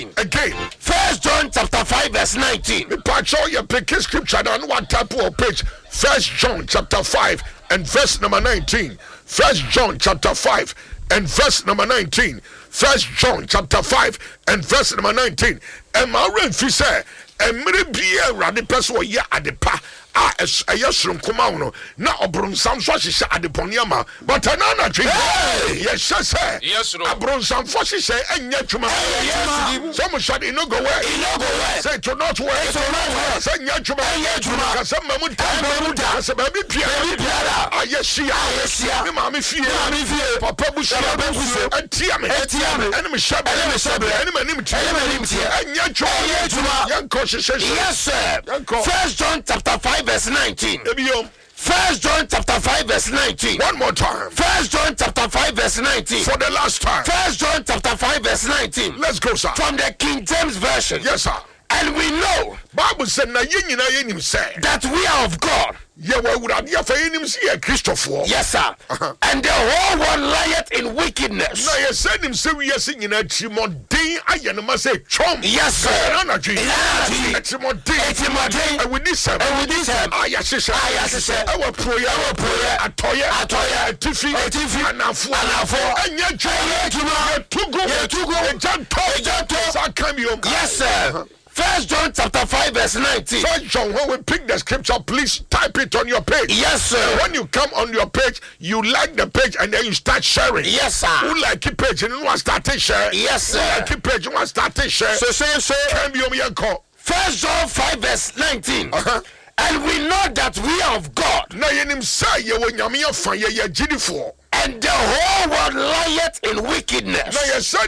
Again, 1 John chapter 5 verse 19. Me patrol your pick scripture down one type of page. 1 John chapter 5 and verse number 19. 1 John chapter 5 and verse number 19. 1 John chapter 5 and verse number 19. And my refi say, and me be a radi person ya adepa. Ayesrum kumauno na obron samso hihye adeponiama but anana twi yes sir abron samfo hihye anya twuma some shade no go away say to not work say anya twuma ka say mamuda say baby piara ayeshia me ma me fie papa bushia atia me enemy shabe enemy nim tie anya twuma yanko hihye yes sir 1 John chapter 5 verse 19. 1 John chapter 5 verse 19. One more time. 1 John chapter 5 verse 19. For the last time. 1 John chapter 5 verse 19. Let's go, sir. From the King James Version. Yes, sir. And we know Bible said na yenyina yenim say that we are of God. Yes, sir. And the whole world lieth in wickedness. Yes, sir. Yes, sir. 1 John chapter 5 verse 19. 1 John, when we pick the scripture, please type it on your page. Yes, sir. When you come on your page, you like the page and then you start sharing. Yes, sir. Who like the page and you want to start to share? Yes, sir. Who like the page you want to start to share? So. 1 John 5 verse 19. And we know that we are of God. And the whole world lieth in wickedness. Yes, sir.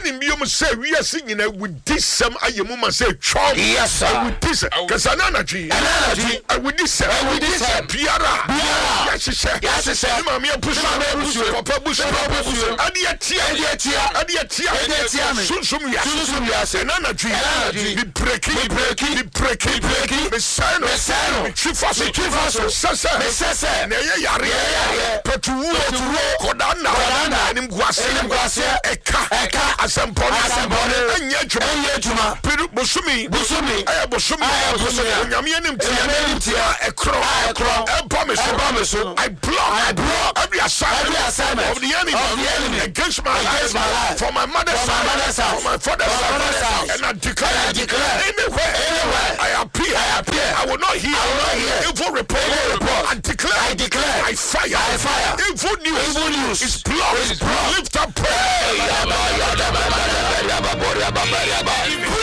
I block every assignment of the enemy against my life, for my mother's side, for my father's side, and I declare anywhere I appear, I will not hear evil report. I declare, I fire. Evil news is blocked. Lift up prayer.